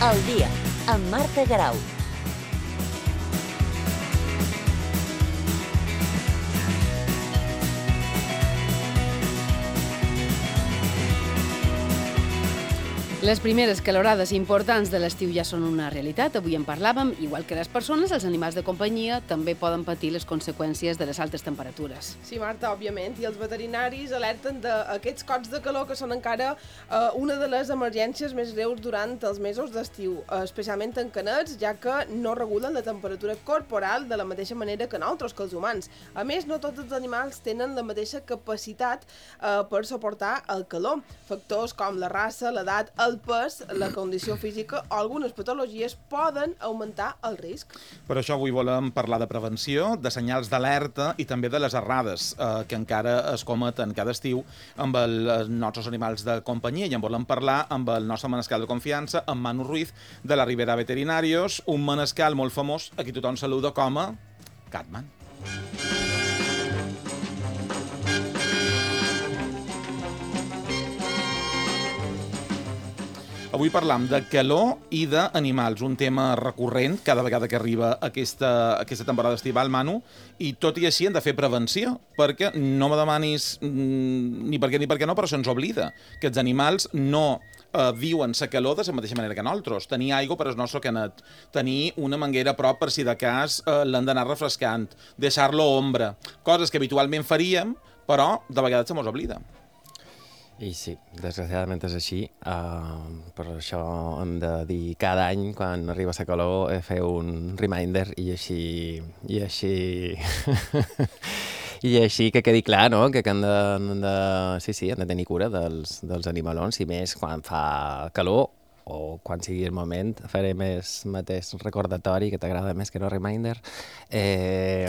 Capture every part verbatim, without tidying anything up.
Al dia, amb Marta Garau. Les primeres calorades importants de l'estiu ja són una realitat. Avui en parlàvem. Igual que les persones, els animals de companyia també poden patir les conseqüències de les altes temperatures. Sí, Marta, òbviament. I els veterinaris alerten d'aquests cops de calor que són encara eh, una de les emergències més greus durant els mesos d'estiu, eh, especialment en canets, ja que no regulen la temperatura corporal de la mateixa manera que nosaltres, que els humans. A més, no tots els animals tenen la mateixa capacitat eh, per suportar el calor. Factors com la raça, l'edat, el el pes, la condició física o algunes patologies poden augmentar el risc. Per això avui volem parlar de prevenció, de senyals d'alerta i també de les errades eh, que encara es cometen cada estiu amb els nostres animals de companyia. I en volem parlar amb el nostre manescal de confiança, en Manu Ruiz, de la Ribera Veterinarios, un manescal molt famós, a qui tothom saluda com a Catman. Avui parlam de calor i d'animals, un tema recurrent cada vegada que arriba aquesta, aquesta temporada estival, Manu, i tot i així hem de fer prevenció, perquè no me demanis mm, ni per què ni per què no, però se'ns oblida que els animals no eh, viuen la calor de la mateixa manera que nosaltres. Tenir aigua per al nostre canet, tenir una manguera a prop per si de cas eh, l'hem d'anar refrescant, deixar-lo a ombra, coses que habitualment faríem, però de vegades se mos oblida. I sí, desgraciadament és així. Uh, per això hem de dir cada any, quan arriba la calor, eh, fer un reminder i així... I així... I així que quedi clar, no?, que hem de, hem de, sí, sí, hem de tenir cura dels, dels animalons, i més quan fa calor, o quan sigui el moment, faré més mateix recordatori, que t'agrada més que no reminder, eh,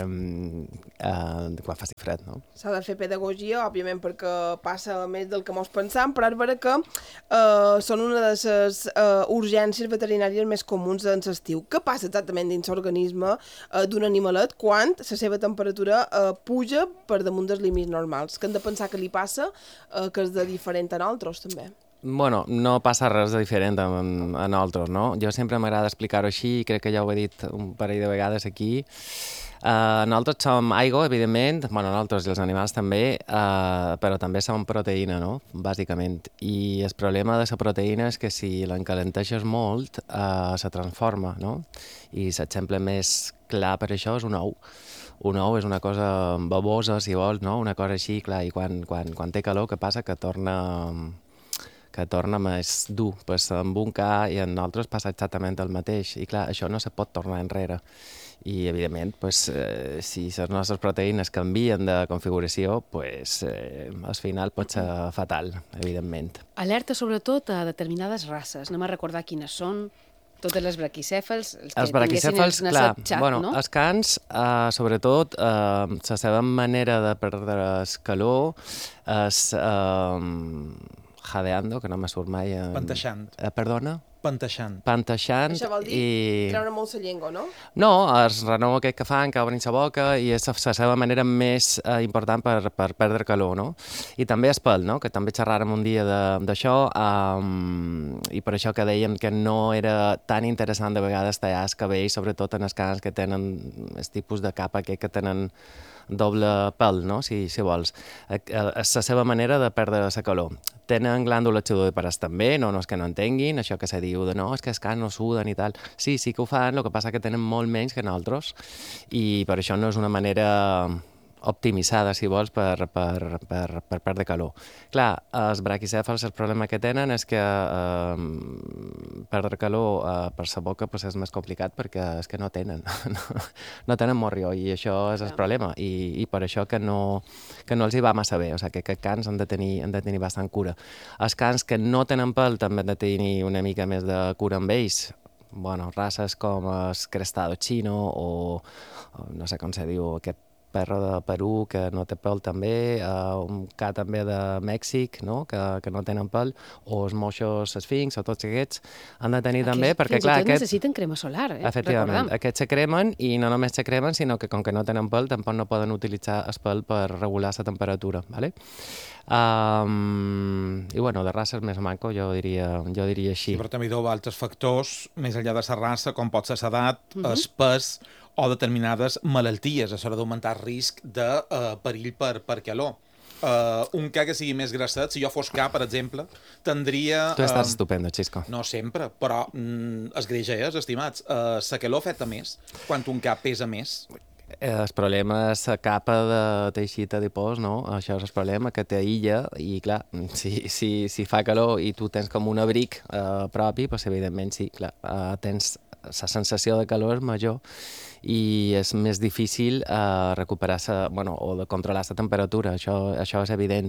eh, quan faci fred, no? S'ha de fer pedagogia, òbviament, perquè passa més del que mos pensam, però és vera que eh, són una de les eh, urgències veterinàries més comuns en l'estiu. Què passa exactament dins l'organisme eh, d'un animalet quan la seva temperatura eh, puja per damunt dels límits normals? Que hem de pensar que li passa, eh, que és de diferent a nosaltres, també. Bueno, no passa res de diferent a, a nosaltres, no? Jo sempre m'agrada explicar-ho així, i crec que ja ho he dit un parell de vegades aquí. Uh, nosaltres som aigua, evidentment, bueno, nosaltres i els animals també, uh, però també som proteïna, no?, bàsicament. I el problema de la proteïna és que si l'encalenteixes molt, uh, se transforma, no? I l'exemple més clar per això és un ou. Un ou és una cosa babosa, si vols, no?, una cosa així, clar, i quan, quan, quan té calor, què passa? Que torna... que torna més dur, pues, amb un ca i en altres passa exactament el mateix. I clar, això no se pot tornar enrere. I, evidentment, pues, eh, si les nostres proteïnes canvien de configuració, pues, eh, al final pot ser fatal, evidentment. Alerta, sobretot, a determinades races. Anem a recordar quines són. Totes les braquicèfals, els que els braquicèfals, tinguessin clar, el xat, bueno, no? Els cans, eh, sobretot, eh, la seva manera de perdre el calor és... Eh, jadeando, que no me surt mai... En... Panteixant. Eh, perdona? Panteixant. Panteixant. Això vol dir i... treure molt la llengua, no? No, el renou aquest que fan, que obrin la boca, i és la seva manera més eh, important per, per perdre calor, no? I també el pèl, no?, que també xerràrem un dia d'això, um, i per això que dèiem que no era tan interessant de vegades tallar el cabell, sobretot en els cans que tenen el tipus de capa aquest que tenen doble pèl, no?, si, si vols. És la seva manera de perdre la calor. Tenen glàndules sudorípares també, no, no és que no entenguin, això que se diu de no, és que els cans no suden i tal. Sí, sí que ho fan, el que passa que tenen molt menys que nosaltres, i per això no és una manera optimitzada, si vols, per, per, per, per perdre calor. Clar, els braquicèfals, el problema que tenen és que eh, perdre calor eh, per la boca pues, és més complicat perquè és que no tenen, no, no tenen morrió, i això és el problema, i, i per això que no, que no els hi va massa bé, o sigui que aquests cans han de tenir, han de tenir bastant cura. Els cans que no tenen pèl també han de tenir una mica més de cura amb ells, bueno, races com el crestado chino o, o no sé com se diu, aquest perro de Perú que no té pèl també, uh, un ca també de Mèxic, no? que, que no tenen pèl, o els moixos esfinx, o tots aquests, han de tenir també, perquè clar, aquests... aquests... necessiten crema solar, eh? Efectivament, Recordem. aquests se cremen i no només se cremen, sinó que com que no tenen pèl, tampoc no poden utilitzar el pèl per regular la temperatura, ¿vale? Um, I bueno, de races més manco, jo diria, jo diria així. Sí, però també hi deu altres factors, més enllà de la raça, com pot ser l'edat, uh Mhm. -huh. el pes o determinades malalties. Això ha d'augmentar el risc de uh, perill per, per calor. Uh, un ca que sigui més grasset, si jo fos ca, per exemple, tindria... Tu estàs uh, estupendo, Xisco. No sempre, però mm, es greix, eh, estimats. Uh, la calor afecta més quan un cap pesa més. El problema és la capa de teixit adipós, no? Això és el problema, que t'aïlla i, clar, si, si, si fa calor i tu tens com un abric eh, propi, doncs, evidentment, sí, clar, eh, tens la sensació de calor major i és més difícil eh, recuperar sa, bueno, o de controlar la temperatura, això, això és evident.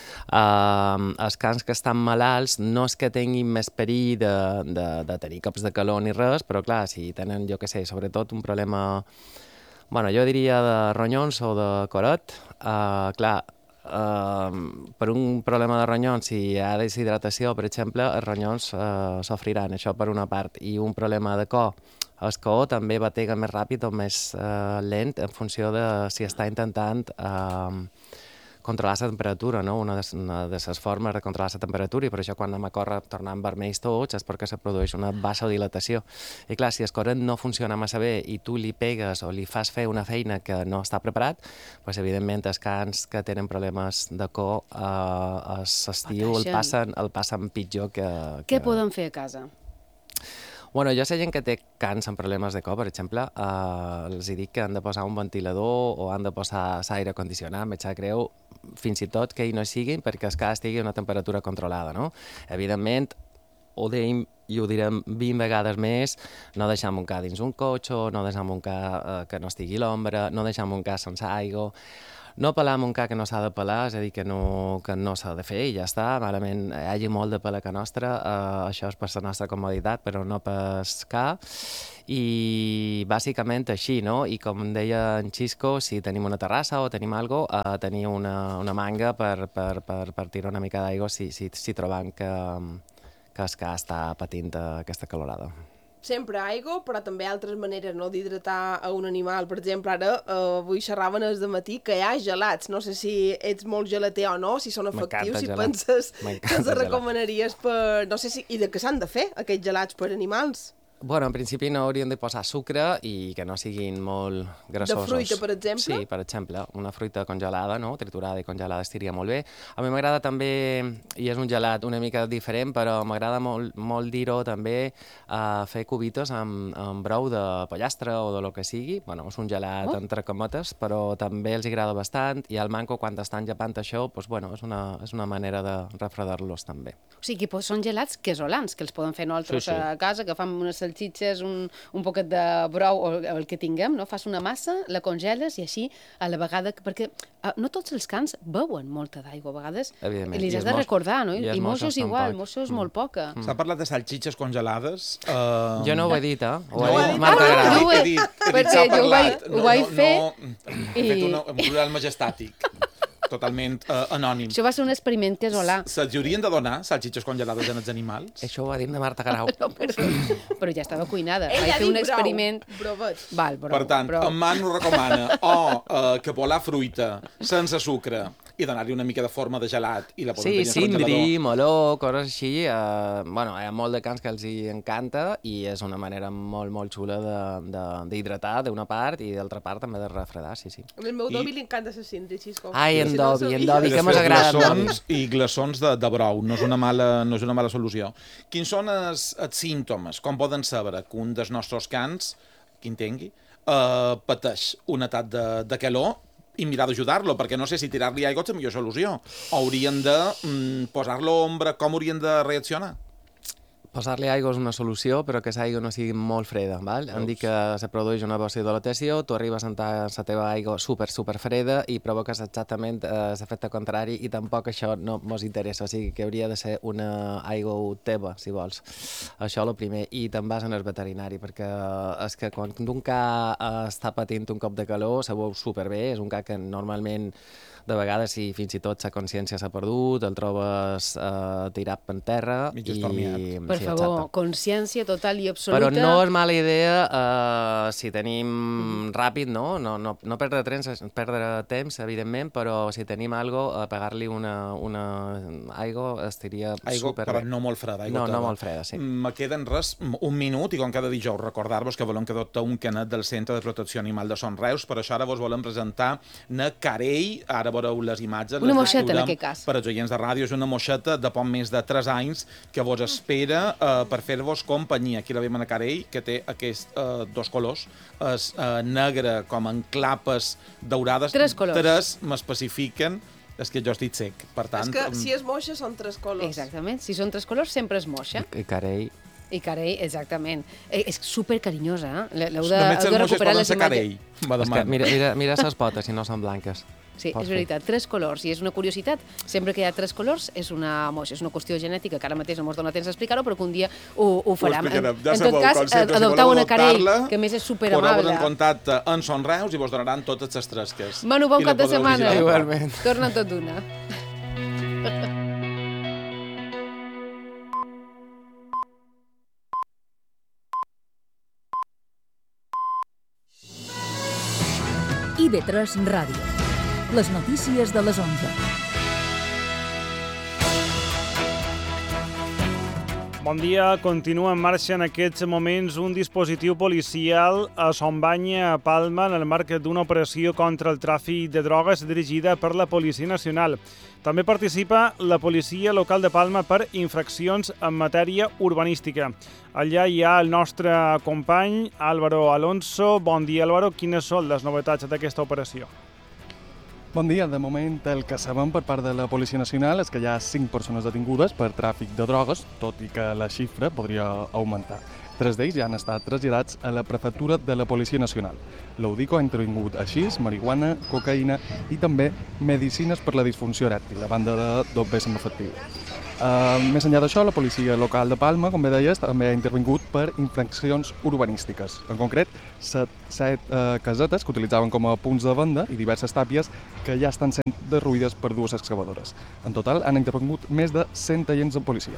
Uh, els cans que estan malalts no és que tinguin més perill de, de, de tenir cops de calor ni res, però clar, si tenen, jo què sé, sobretot un problema... Bueno, jo diria de ronyons o de corot. Uh, clar, uh, per un problema de ronyons, si hi ha deshidratació, per exemple, els ronyons uh, sofriran, això per una part. I un problema de cor, el cor també batega més ràpid o més uh, lent en funció de si està intentant uh, controlar la temperatura, no? Una de, una de les formes de controlar la temperatura, i per això quan anem a córrer tornant vermells tots és perquè se produeix una baixa dilatació. I clar, si el corrent no funciona massa bé i tu li pegues o li fas fer una feina que no està preparat, doncs evidentment els cans que tenen problemes de cor eh, a l'estiu el passen, el passen pitjor que... Què que... poden fer a casa? Bueno, jo sé gent que té cans amb problemes de cor, per exemple, eh, els dic que han de posar un ventilador o han de posar l'aire condicionat, em sap greu, fins i tot que hi no siguin perquè el cas estigui a una temperatura controlada, no? Evidentment, ho deim i ho direm vint vegades més, no deixem un ca dins un cotxe, no deixem un ca eh, que no estigui a l'ombra, no deixem un ca sense aigua, no pelar amb un ca que no s'ha de pelar, és a dir, que no, que no s'ha de fer i ja està, malament hi hagi molt de pel a ca nostra, eh, això és per la nostra comoditat, però no per ca, i bàsicament així, no? I com deia en Xisco, si tenim una terrassa o tenim alguna cosa, eh, tenir una, una manga per, per, per, per tirar una mica d'aigua si, si, si trobem que, que el ca està patint aquesta calorada. Sempre aigua, però també altres maneres, no?, d'hidratar a un animal. Per exemple, ara eh, avui xerraven el dematí que hi ha gelats. No sé si ets molt gelater o no, si són efectius, si gelat. penses que els gelat. recomanaries per... No sé si... I de què s'han de fer, aquests gelats per animals? Bueno, en principi no haurien de posar sucre i que no siguin molt grassosos. De fruita, per exemple? Sí, per exemple, una fruita congelada, no? Triturada i congelada estiria molt bé. A mi m'agrada també, i és un gelat una mica diferent, però m'agrada molt, molt dir-ho també, uh, fer cubitos amb, amb brou de pollastre o de lo que sigui. Bueno, és un gelat oh. entre cometes, però també els agrada bastant, i al manco, quan estan llepant això, doncs, bueno, és una, és una manera de refredar-los també. O sigui, que són gelats casolans, que els podem fer nosaltres sí, sí. a casa, que fan unes salsitxes, un, un poquet de brou o el que tinguem, no? Fas una massa, la congeles i així a la vegada... Perquè uh, no tots els cans beuen molta d'aigua, a vegades li has de recordar, no? I, I moixos igual, moixos mm. molt poca. Mm. S'ha parlat de salxitxes congelades. Uh... Jo no ho he dit, eh? Ho no, ha dit no, Marta no, Grau. no, no, he dit, he dit, perquè jo ho vaig, no, ho vaig no, fer... No, he fet una, un plural majestàtic. Totalment uh, anònim. Això va ser un experiment casolà. Se'ls haurien de donar salxitxes congelades en els animals? Això ho ha dit de Marta Grau. No, però, però ja estava cuinada. Ella vaig fer un brou, experiment... brovet. Val, brou, per tant, brou. en Manu recomana o uh, que volar fruita sense sucre i donar-li una mica de forma de gelat i la podem Sí, tenir al cindri, congelador. meló, coses així. Eh, bueno, hi ha molt de cans que els hi encanta i és una manera molt, molt xula d'hidratar d'una part i d'altra part també de refredar, sí, sí. Al meu I- Dobby li encanta la cindri, Xisco. Ai, en Si no ho Dobby, en sabies. Dobby, I que mos després agrada. glaçons i glaçons de, de brou. No és una mala, no és una mala solució. Quins són els, els símptomes? Com poden saber que un dels nostres cans, qui en tingui, eh, pateix un atac de, de calor i mirar d'ajudar-lo, perquè no sé si tirar-li aigua és la millor solució. Haurien de mm, posar-lo a ombra, com haurien de reaccionar? posar-li aigua és una solució, però que l'aigua no sigui molt freda, val? Em dic que se produeix una vasodilatació, tu arribes a sentar la teva aigua super, super freda i provoques exactament eh, l'efecte contrari i tampoc això no mos interessa, o sigui que hauria de ser una aigua teva, si vols. Això és el primer. I te'n vas en el veterinari, perquè és que quan un ca està patint un cop de calor, se veu superbé, és un ca que normalment de vegades, si fins i tot la consciència s'ha perdut, el trobes eh, tirat per terra. Mig i... estormiat. Per sí, favor, exacte. consciència total i absoluta. Però no és mala idea eh, si tenim ràpid, no? No, no, no perdre, temps, perdre temps, evidentment, però si tenim algo, a pagar-li una, una aigua estaria aigua, superbé. però no molt freda. No, tova. no molt freda, sí. Me queden res, un minut, i com cada dijous recordar-vos que volem que adopta un canet del Centre de Protecció Animal de Son Reus, per això ara vos volem presentar na Carell, ara veureu les imatges. Una les moixeta, en veurem aquest cas. Per als oients de ràdio, és una moixeta de poc més de tres anys que vos espera eh, per fer-vos companyia. Aquí la veiem a Carell, que té aquests eh, dos colors, és eh, negre com en clapes daurades. Tres colors. Tres m'especifiquen. És que jo estic sec, per tant... És que si és moixa són tres colors. Exactament, si són tres colors sempre és moixa. I Carell... I Carell, exactament. Eh, és super carinyosa, eh? L'heu de, Només heu de els moixes recuperar poden les ser imatges. Carell. Va És que demant. mira, mira, mira les potes, si no són blanques. Sí, Pots és fer. veritat, tres colors, i és una curiositat. Sempre que hi ha tres colors és una moixa, és una qüestió genètica que ara mateix no ens dona temps d'explicar-ho, però que un dia ho, ho farem. En, Ja en tot cas, concepte, adoptar si una Carell, adoptar-la, que a més és poseu-vos superamable. en contacte en Son Reus i vos donaran totes les tresques. Manu, bon I la cap de podeu setmana. visitar. Igualment. Torna tot d'una. I ve tres Ràdio. Les notícies de les onze. Bon dia. Continua en marxa en aquests moments un dispositiu policial a Son Banya, a Palma, en el marc d'una operació contra el tràfic de drogues dirigida per la Policia Nacional. També participa la policia local de Palma per infraccions en matèria urbanística. Allà hi ha el nostre company Álvaro Alonso. Bon dia, Álvaro. Quines són les novetats d'aquesta operació? Bon dia. De moment, el que sabem per part de la Policia Nacional és que hi ha cinc persones detingudes per tràfic de drogues, tot i que la xifra podria augmentar. Tres d'ells ja han estat traslladats a la prefectura de la Policia Nacional. L'Udico ha intervingut aixís, marihuana, cocaïna i també medicines per la disfunció erèctil, a banda de dopes en efectiu. Uh, més enllà d'això, la policia local de Palma, com bé deies, també ha intervingut per infraccions urbanístiques. En concret, set, set uh, casetes que utilitzaven com a punts de venda i diverses tàpies que ja estan sent derruïdes per dues excavadores. En total, han intervingut més de cent agents de policia.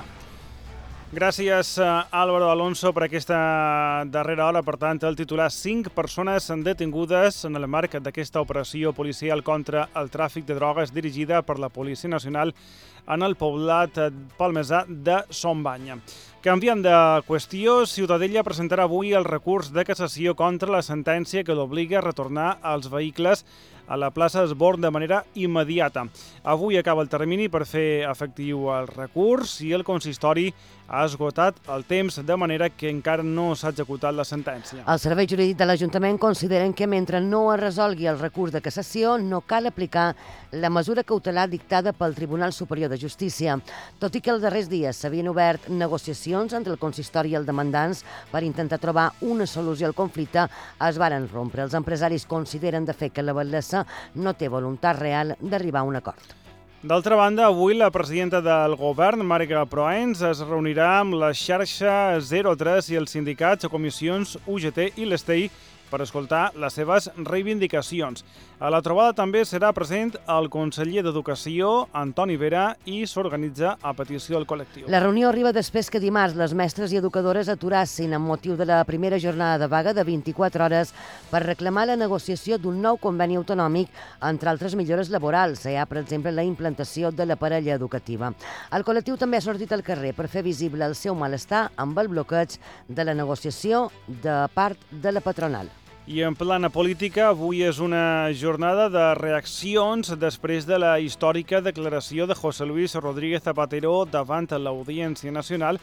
Gràcies, Álvaro Alonso, per aquesta darrera hora. Per tant, el titular, cinc persones detingudes en el marc d'aquesta operació policial contra el tràfic de drogues dirigida per la Policia Nacional en el poblat palmesà de Son Banya. Canviant de qüestió, Ciutadella presentarà avui el recurs de cassació contra la sentència que l'obliga a retornar els vehicles a la plaça Esborn de manera immediata. Avui acaba el termini per fer efectiu el recurs i el consistori ha esgotat el temps, de manera que encara no s'ha executat la sentència. El Servei Jurídic de l'Ajuntament consideren que mentre no es resolgui el recurs de cassació no cal aplicar la mesura cautelar dictada pel Tribunal Superior de Justícia. Tot i que els darrers dies s'havien obert negociacions entre el consistori i els demandants per intentar trobar una solució al conflicte, es varen rompre. Els empresaris consideren de fet que la batllessa no té voluntat real d'arribar a un acord. D'altra banda, avui la presidenta del govern, Marga Proens, es reunirà amb la xarxa zero tres i els sindicats o comissions U G T i l'E S T I per escoltar les seves reivindicacions. A la trobada també serà present el conseller d'Educació, Antoni Vera, i s'organitza a petició del col·lectiu. La reunió arriba després que dimarts les mestres i educadores aturassin amb motiu de la primera jornada de vaga de vint-i-quatre hores per reclamar la negociació d'un nou conveni autonòmic, entre altres millores laborals. Hi ha, per exemple, la implantació de la parella educativa. El col·lectiu també ha sortit al carrer per fer visible el seu malestar amb el bloqueig de la negociació de part de la patronal. I en plana política, avui és una jornada de reaccions després de la històrica declaració de José Luis Rodríguez Zapatero davant l'Audiència Nacional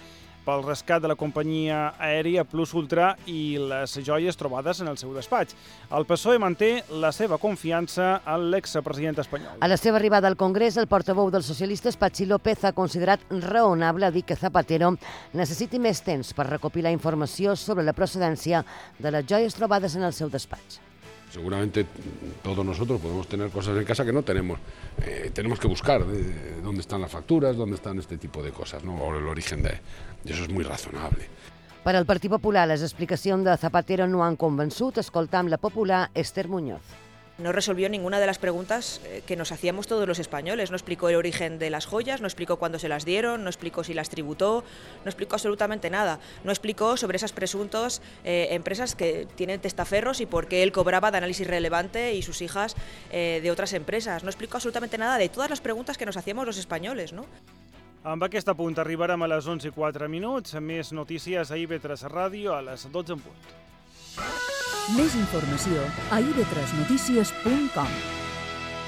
pel rescat de la companyia aèria Plus Ultra i les joies trobades en el seu despatx. El P S O E manté la seva confiança en l'expresident espanyol. A la seva arribada al Congrés, el portaveu dels socialistes, Patxi López, ha considerat raonable dir que Zapatero necessiti més temps per recopilar informació sobre la procedència de les joies trobades en el seu despatx. Seguramente todos nosotros podemos tener cosas en casa que no tenemos. Eh, tenemos que buscar de dónde están las facturas, dónde están este tipo de cosas, ¿no? O el origen de... Y eso es muy razonable. Per al Partit Popular, les explicacions de Zapatero no han convençut. Escoltam la popular Esther Muñoz. No resolvió ninguna de las preguntas que nos hacíamos todos los españoles. No explicó el origen de las joyas, no explicó cuándo se las dieron, no explicó si las tributó, no explicó absolutamente nada. No explicó sobre esas presuntas eh, empresas que tienen testaferros y por qué él cobraba de análisis relevante y sus hijas eh, de otras empresas. No explicó absolutamente nada de todas las preguntas que nos hacíamos los españoles, ¿no? Amb aquest punt arribarem a les onze i quatre minuts. Més notícies a I V tres Ràdio a les dotze en punt. Més informació a i ve tres notícies punt com.